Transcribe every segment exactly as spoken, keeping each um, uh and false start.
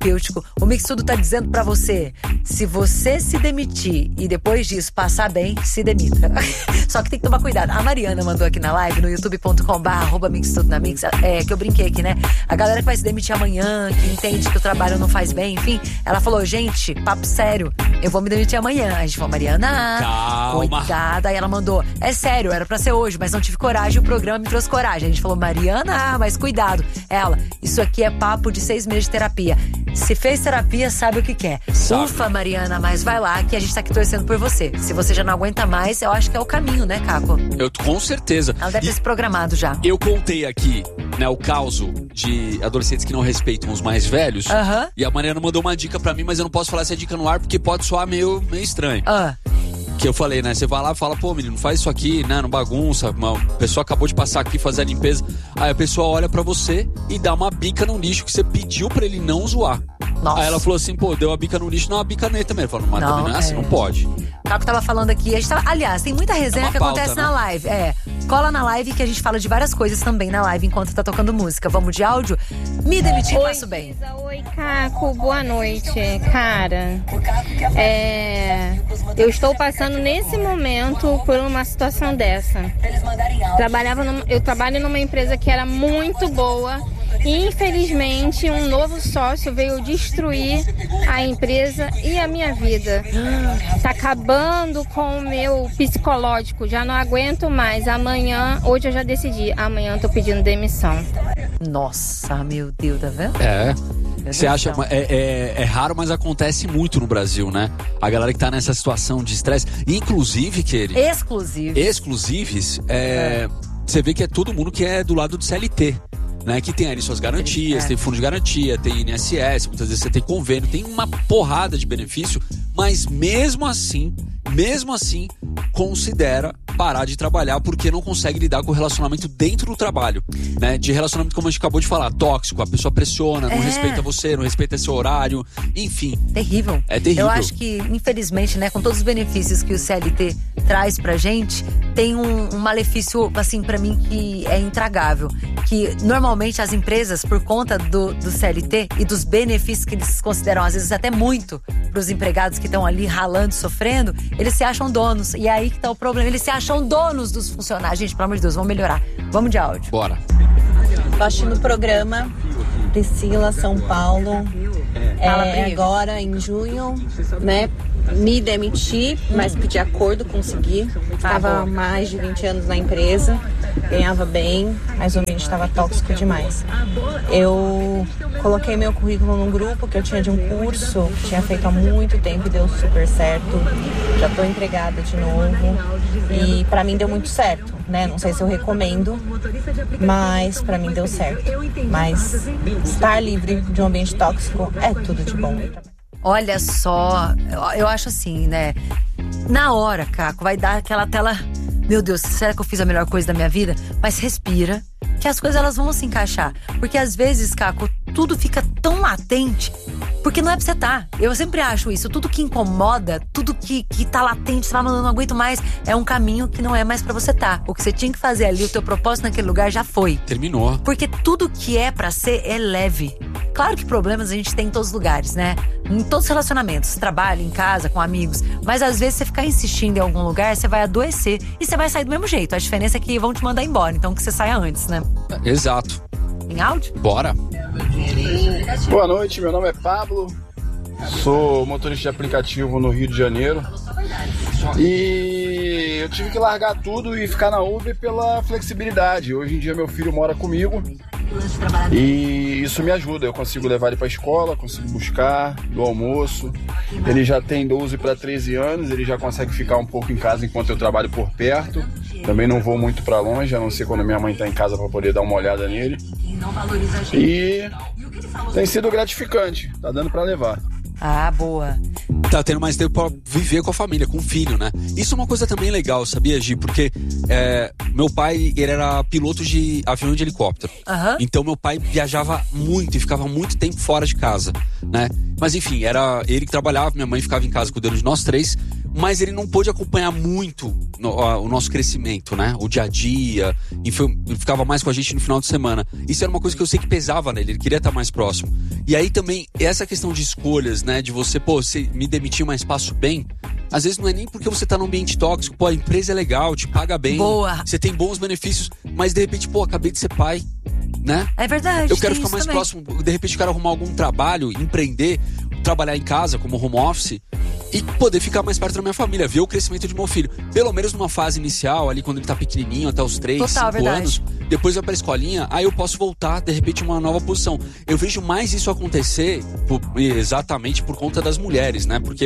terapêutico. O Mix Tudo tá dizendo pra você, se você se demitir e depois disso passar bem, se demita. Só que tem que tomar cuidado. A Mariana mandou aqui na live, no youtube ponto com barra arroba Mix Tudo na Mix, é, que eu brinquei aqui, né? A galera que vai se demitir amanhã, que entende que o trabalho não faz bem, enfim. Ela falou, gente, papo sério, eu vou me demitir amanhã. A gente falou, Mariana, calma. Cuidado. Aí ela mandou, é sério, era pra ser hoje, mas não tive coragem, o programa me trouxe coragem. A gente falou, Mariana, mas cuidado. Ela, isso aqui é papo de seis meses de terapia. Se fez terapia, sabe o que quer. Sabe. Ufa, Mariana, mas vai lá que a gente tá aqui torcendo por você. Se você já não aguenta mais, eu acho que é o caminho, né, Caco? Eu, com certeza. Ela deve ter E se programado já. eu contei aqui, né, o caso de adolescentes que não respeitam os mais velhos. Aham. E a Mariana mandou uma dica pra mim, mas eu não posso falar essa dica no ar porque pode soar meio, meio estranho. Ah. Que eu falei, né? Você vai lá e fala, pô, menino, faz isso aqui, né? Não bagunça. Uma pessoa acabou de passar aqui fazer a limpeza. Aí a pessoa olha pra você e dá uma bica no lixo que você pediu pra ele não zoar. Nossa. Aí ela falou assim, pô, deu a bica no lixo, não, a bica nele também. Ele falou, mas Não, também não é assim, é. não pode. O Caco tava falando aqui, a gente tava, aliás, tem muita resenha É uma que pauta, acontece né? na live. É, cola na live que a gente fala de várias coisas também na live enquanto tá tocando música. Vamos de áudio? Me demitir, Oi, faço bem. Giza. Oi, Caco, boa noite. Cara, é, eu estou passando nesse momento por uma situação dessa. Trabalhava numa, eu trabalho numa empresa que era muito boa. E, infelizmente, um novo sócio veio destruir a empresa e a minha vida. Tá acabando com o meu psicológico. Já não aguento mais. Amanhã, hoje eu já decidi. Amanhã eu tô pedindo demissão. Nossa, meu Deus, tá vendo? É. Meu Você Deus acha, do céu. é, é, é raro, mas acontece muito no Brasil, né? A galera que tá nessa situação de estresse. Inclusive, querido, Exclusivo. exclusives, é, você vê que é todo mundo que é do lado do C L T. Né, que tem ali suas garantias, É. tem fundo de garantia, tem I N S S, muitas vezes você tem convênio, tem uma porrada de benefício, mas mesmo assim, mesmo assim, considera parar de trabalhar porque não consegue lidar com o relacionamento dentro do trabalho, né? De relacionamento, como a gente acabou de falar, tóxico, a pessoa pressiona, não É. respeita você, não respeita seu horário, enfim. Terrível. É terrível. Eu acho que, infelizmente, né, com todos os benefícios que o C L T traz pra gente, tem um, um malefício, assim, pra mim, que é intragável. Que, normalmente, as empresas, por conta do, do C L T e dos benefícios que eles consideram, às vezes, até muito pros empregados que estão ali ralando, sofrendo, eles se acham donos. E é aí que tá o problema. Eles se acham donos dos funcionários. Gente, pelo amor de Deus, vamos melhorar. Vamos de áudio. Bora. Tô assistindo o programa Priscila, São Paulo. Fala, É, Pri. agora em junho, né? Me demiti, mas pedi acordo, consegui. Estava boa. há mais de vinte anos na empresa, ganhava bem, mas o ambiente estava tóxico demais. Eu coloquei meu currículo num grupo que eu tinha de um curso que tinha feito há muito tempo e deu super certo. Já estou empregada de novo e para mim deu muito certo, né? Não sei se eu recomendo, mas para mim deu certo. Mas estar livre de um ambiente tóxico é tudo de bom. Olha só, eu- eu acho assim, né? Na hora, Caco, vai dar aquela tela. Meu Deus, será que eu fiz a melhor coisa da minha vida? Mas respira, que as coisas elas vão se encaixar. Porque às vezes, Caco, tudo fica tão latente. Porque não é pra você tá. Eu sempre acho isso. Tudo que incomoda, tudo que, que tá latente, você fala, não, não aguento mais, é um caminho que não é mais pra você tá. O que você tinha que fazer ali, o teu propósito naquele lugar já foi. Terminou. Porque tudo que é pra ser é leve. Claro que problemas a gente tem em todos os lugares, né? Em todos os relacionamentos, trabalho, em casa, com amigos. Mas às vezes você ficar insistindo em algum lugar, você vai adoecer e você vai sair do mesmo jeito. A diferença é que vão te mandar embora, então que você saia antes, né? Exato. Em áudio? Bora. Boa noite, meu nome é Pablo, sou motorista de aplicativo no Rio de Janeiro e eu tive que largar tudo e ficar na Uber pela flexibilidade. Hoje em dia meu filho mora comigo e isso me ajuda, eu consigo levar ele para a escola, consigo buscar do almoço. Ele já tem doze para treze anos, ele já consegue ficar um pouco em casa enquanto eu trabalho por perto. Também não vou muito para longe, a não ser quando minha mãe está em casa para poder dar uma olhada nele. E tem sido gratificante, tá dando pra levar. Ah, boa. Tá tendo mais tempo pra viver com a família, com o filho, né? Isso é uma coisa também legal, sabia, Gi? Porque é, meu pai, ele era piloto de avião e de helicóptero. Aham. Então meu pai viajava muito e ficava muito tempo fora de casa, né? Mas enfim, era ele que trabalhava, minha mãe ficava em casa cuidando de nós três. mas ele não pôde acompanhar muito no, ó, o nosso crescimento, né? O dia a dia, enfim, ele ficava mais com a gente no final de semana. Isso era uma coisa que eu sei que pesava nele, ele queria estar mais próximo. E aí também, essa questão de escolhas, né? De você, pô, você me demitir, mas passo bem. Às vezes não é nem porque você tá num ambiente tóxico, pô, a empresa é legal, te paga bem. Boa. Você tem bons benefícios, mas de repente, pô, acabei de ser pai, né? É verdade. Eu quero tem ficar mais também. próximo, de repente eu quero arrumar algum trabalho, empreender, trabalhar em casa como home office e poder ficar mais perto da minha família, ver o crescimento de meu filho. Pelo menos numa fase inicial, ali quando ele tá pequenininho, até os três, Total, cinco verdade. anos. Depois vai pra escolinha, aí eu posso voltar, de repente, uma nova posição. Eu vejo mais isso acontecer por, exatamente por conta das mulheres, né? Porque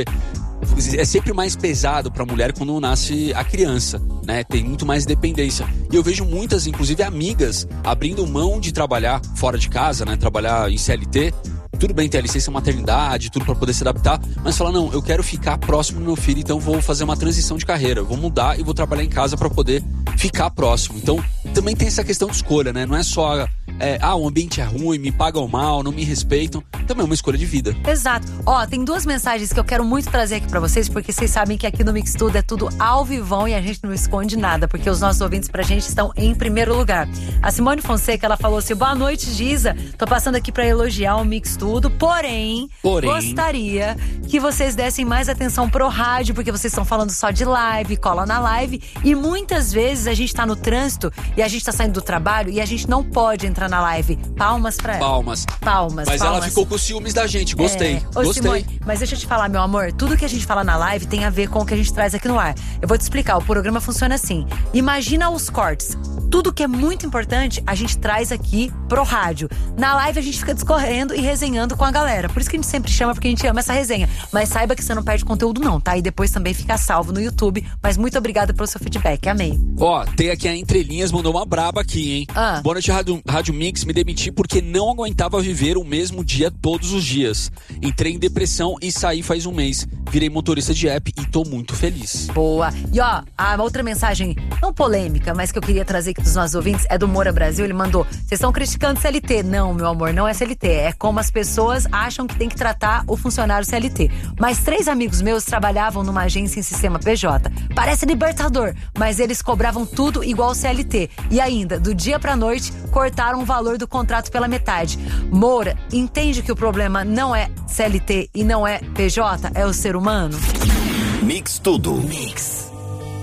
é sempre mais pesado pra mulher quando nasce a criança, né? Tem muito mais dependência. E eu vejo muitas, inclusive amigas, abrindo mão de trabalhar fora de casa, né? Trabalhar em C L T. Tudo bem ter a licença maternidade, tudo pra poder se adaptar, mas falar, não, eu quero ficar próximo do meu filho, então vou fazer uma transição de carreira, vou mudar e vou trabalhar em casa pra poder ficar próximo. Então, também tem essa questão de escolha, né? Não é só, é, ah, o ambiente é ruim, me pagam mal, não me respeitam. Também é uma escolha de vida. Exato. Ó, tem duas mensagens que eu quero muito trazer aqui pra vocês, porque vocês sabem que aqui no Mix Tudo é tudo ao vivão e a gente não esconde nada, porque os nossos ouvintes pra gente estão em primeiro lugar. A Simone Fonseca, ela falou assim, boa noite, Giza, tô passando aqui pra elogiar o Mix Tudo, porém, Porém. gostaria que vocês dessem mais atenção pro rádio, porque vocês estão falando só de live, cola na live, e muitas vezes a gente tá no trânsito e a gente tá saindo do trabalho e a gente não pode entrar na live. Palmas pra ela. Palmas. Palmas, Mas palmas. ela ficou com ciúmes da gente, gostei, É. Ô, gostei. Simone, mas deixa eu te falar, meu amor, tudo que a gente fala na live tem a ver com o que a gente traz aqui no ar. Eu vou te explicar, o programa funciona assim. Imagina os cortes. Tudo que é muito importante, a gente traz aqui pro rádio. Na live a gente fica discorrendo e resenhando com a galera. Por isso que a gente sempre chama, porque a gente ama essa resenha. Mas saiba que você não perde conteúdo não, tá? E depois também fica salvo no YouTube. Mas muito obrigada pelo seu feedback, amei. Ó, tem aqui a Entrelinhas, mandou uma braba aqui, hein? Ah. Boa noite, Rádio, Rádio Mix. Me demiti porque não aguentava viver o mesmo dia todos os dias. Entrei em depressão e saí faz um mês. Virei motorista de app e tô muito feliz. Boa. E ó, a outra mensagem, não polêmica, mas que eu queria trazer aqui dos nossos ouvintes, é do Moura Brasil. Ele mandou, vocês estão criticando C L T. Não, meu amor, não é C L T. É como as pessoas acham que tem que tratar o funcionário C L T. Mas três amigos meus trabalhavam numa agência em sistema P J. Parece libertador, mas eles cobravam tudo igual C L T. E ainda, do dia pra noite, cortaram o valor do contrato pela metade. Moura, entende que o problema não é C L T e não é P J? É o ser humano? Mix Tudo. Mix.